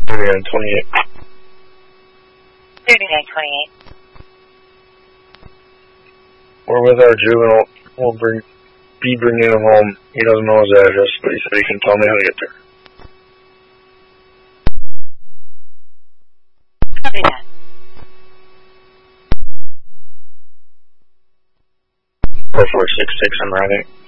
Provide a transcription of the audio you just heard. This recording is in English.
3928. 3928. We're with our juvenile. We'll be bringing him home. He doesn't know his address, but he said he can tell me how to get there. Copy that. 4466, I'm riding.